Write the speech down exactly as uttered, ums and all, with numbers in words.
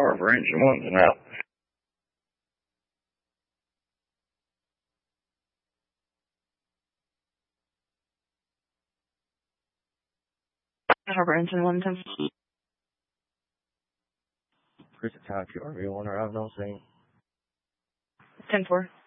Harbor engine one's and out. Harbor engine one ten. Chris, it's how Q R V one, or I don't know, saying. ten four.